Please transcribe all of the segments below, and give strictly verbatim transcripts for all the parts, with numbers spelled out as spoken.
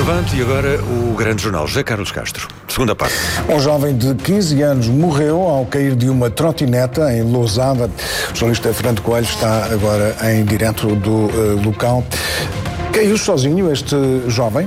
Levante e agora o grande jornal. José Carlos Castro. Segunda parte. Um jovem de quinze anos morreu ao cair de uma trotineta em Lousada. O jornalista Fernando Coelho está agora em direto do uh, local. Caiu sozinho este jovem?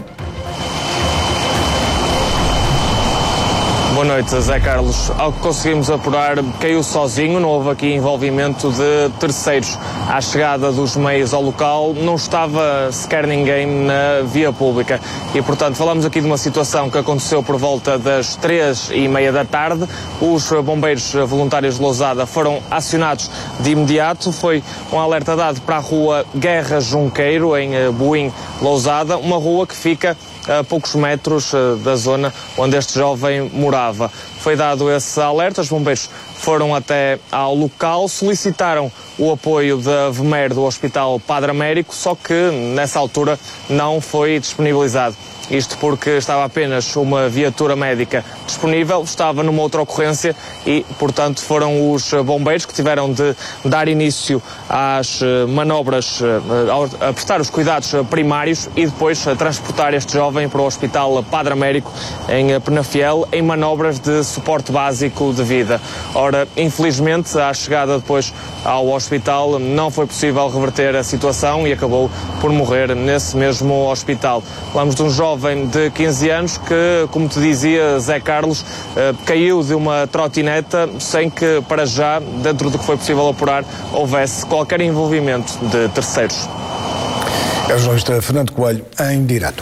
Boa noite, Zé Carlos. Ao que conseguimos apurar, caiu sozinho, não houve aqui envolvimento de terceiros. À chegada dos meios ao local, não estava sequer ninguém na via pública. E, portanto, falamos aqui de uma situação que aconteceu por volta das três e meia da tarde. Os bombeiros voluntários de Lousada foram acionados de imediato. Foi um alerta dado para a rua Guerra Junqueiro, em Boim, Lousada, uma rua que fica a poucos metros da zona onde este jovem morava. Foi dado esse alerta, os bombeiros foram até ao local, solicitaram o apoio da V M E R do Hospital Padre Américo, só que nessa altura não foi disponibilizado. Isto porque estava apenas uma viatura médica disponível, estava numa outra ocorrência e, portanto, foram os bombeiros que tiveram de dar início às manobras, a prestar os cuidados primários e depois transportar este jovem para o Hospital Padre Américo em Penafiel em manobras de suporte básico de vida. Ora, infelizmente, à chegada depois ao hospital não foi possível reverter a situação e acabou por morrer nesse mesmo hospital. Falamos de um jovem de quinze anos que, como te dizia Zé Carlos, eh, caiu de uma trotineta sem que, para já, dentro do que foi possível apurar, houvesse qualquer envolvimento de terceiros. É o jornalista Fernando Coelho, em direto.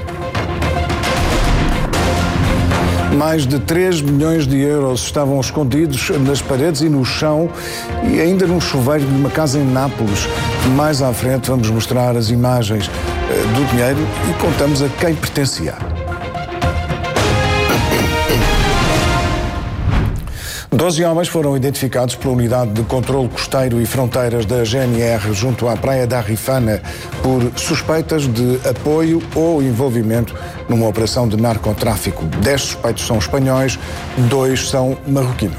Mais de três milhões de euros estavam escondidos nas paredes e no chão e ainda num chuveiro de uma casa em Nápoles. Mais à frente vamos mostrar as imagens do dinheiro e contamos a quem pertencia. Doze homens foram identificados pela Unidade de Controlo Costeiro e Fronteiras da G N R junto à Praia da Rifana por suspeitas de apoio ou envolvimento numa operação de narcotráfico. Dez suspeitos são espanhóis, dois são marroquinos.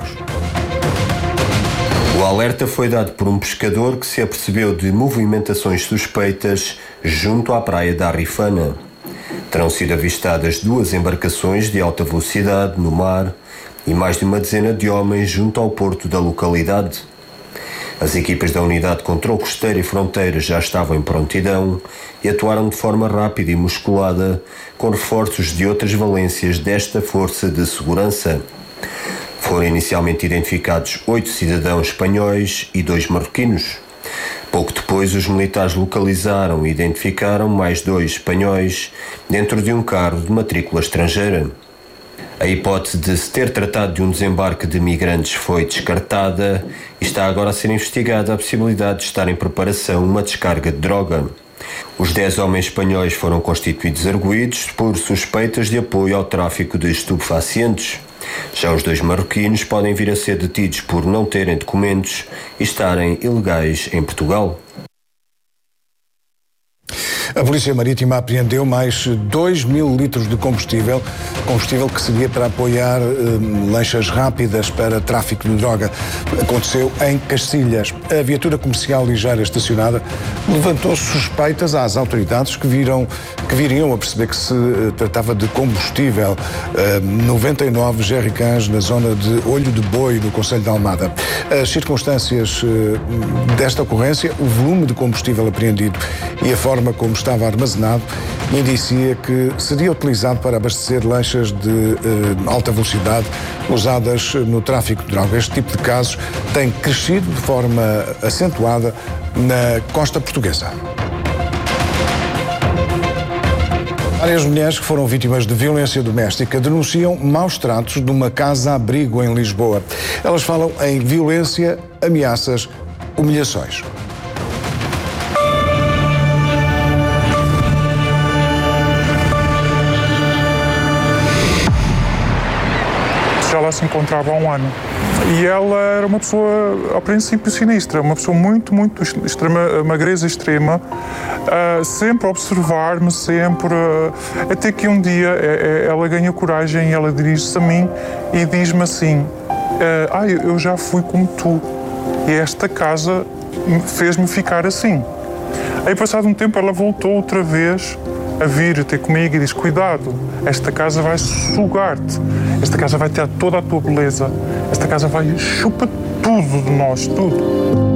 O alerta foi dado por um pescador que se apercebeu de movimentações suspeitas junto à Praia da Rifana. Terão sido avistadas duas embarcações de alta velocidade no mar e mais de uma dezena de homens junto ao porto da localidade. As equipas da Unidade de Controlo Costeiro e Fronteiras já estavam em prontidão e atuaram de forma rápida e musculada com reforços de outras valências desta força de segurança. Foram inicialmente identificados oito cidadãos espanhóis e dois marroquinos. Pouco depois, os militares localizaram e identificaram mais dois espanhóis dentro de um carro de matrícula estrangeira. A hipótese de se ter tratado de um desembarque de migrantes foi descartada e está agora a ser investigada a possibilidade de estar em preparação uma descarga de droga. Os dez homens espanhóis foram constituídos arguidos por suspeitas de apoio ao tráfico de estupefacientes. Já os dois marroquinos podem vir a ser detidos por não terem documentos e estarem ilegais em Portugal. A Polícia Marítima apreendeu mais dois mil litros de combustível, combustível que seria para apoiar eh, lanchas rápidas para tráfico de droga. Aconteceu em Cacilhas. A viatura comercial ligeira estacionada levantou suspeitas às autoridades que, viram, que viriam a perceber que se eh, tratava de combustível. Eh, noventa e nove jerrycans na zona de Olho de Boi, no concelho de Almada. As circunstâncias eh, desta ocorrência, o volume de combustível apreendido e a forma como estava armazenado indicia que seria utilizado para abastecer lanchas de eh, alta velocidade usadas no tráfico de drogas. Este tipo de casos tem crescido de forma acentuada na costa portuguesa. Várias mulheres que foram vítimas de violência doméstica denunciam maus tratos numa casa-abrigo em Lisboa. Elas falam em violência, ameaças, humilhações. Já lá se encontrava há um ano. E ela era uma pessoa, ao princípio, sinistra, uma pessoa muito, muito extrema, magreza extrema, uh, sempre a observar-me, sempre, uh, até que um dia uh, ela ganha coragem e ela dirige-se a mim e diz-me assim, uh, ah, eu já fui como tu, e esta casa fez-me ficar assim. Aí, passado um tempo, ela voltou outra vez a vir ter comigo e diz: cuidado, esta casa vai sugar-te, esta casa vai ter toda a tua beleza, esta casa vai chupar tudo de nós, tudo.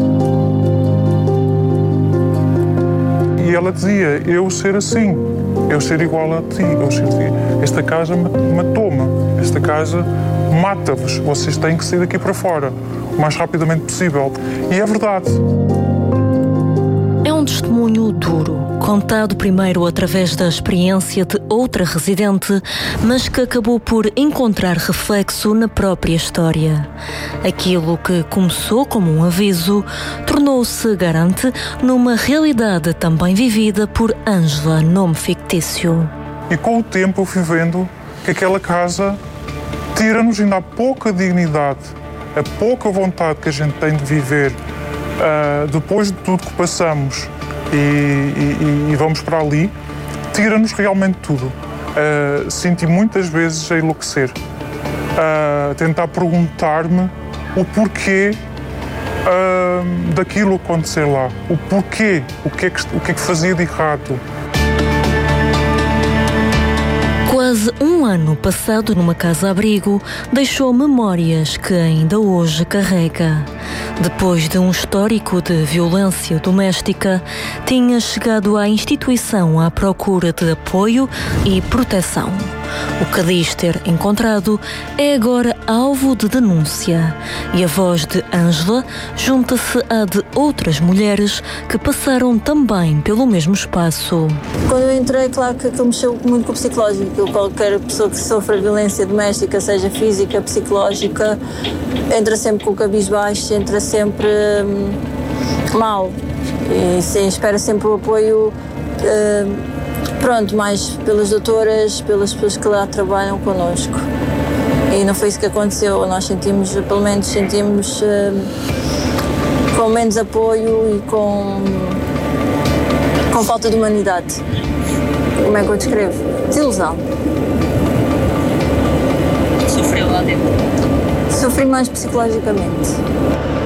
E ela dizia: eu ser assim, eu ser igual a ti, eu ser assim. Esta casa matou-me, esta casa mata-vos, vocês têm que sair daqui para fora, o mais rapidamente possível. E é verdade. É um testemunho duro, contado primeiro através da experiência de outra residente, mas que acabou por encontrar reflexo na própria história. Aquilo que começou como um aviso tornou-se, garante, numa realidade também vivida por Ângela, nome fictício. E com o tempo eu fui vendo que aquela casa tira-nos ainda a pouca dignidade, a pouca vontade que a gente tem de viver. Uh, depois de tudo que passamos e, e, e vamos para ali, tira-nos realmente tudo. Uh, senti muitas vezes a enlouquecer, a uh, tentar perguntar-me o porquê uh, daquilo acontecer lá, o porquê, o que é que, o que é que fazia de errado. Quase um ano passado numa casa-abrigo deixou memórias que ainda hoje carrega. Depois de um histórico de violência doméstica, tinha chegado à instituição à procura de apoio e proteção. O que diz ter encontrado é agora alvo de denúncia e a voz de Ângela junta-se à de outras mulheres que passaram também pelo mesmo espaço. Quando eu entrei, claro que aquilo mexeu muito com o psicológico. Qualquer pessoa que sofra violência doméstica, seja física, psicológica, entra sempre com o cabisbaixo, entra sempre hum, mal e sim, espera sempre o apoio. Hum, Pronto, mais pelas doutoras, pelas pessoas que lá trabalham connosco. E não foi isso que aconteceu. Nós sentimos, pelo menos sentimos uh, com menos apoio e com, com falta de humanidade. Como é que eu descrevo? Desilusão. Sofreu lá dentro? Sofri mais psicologicamente.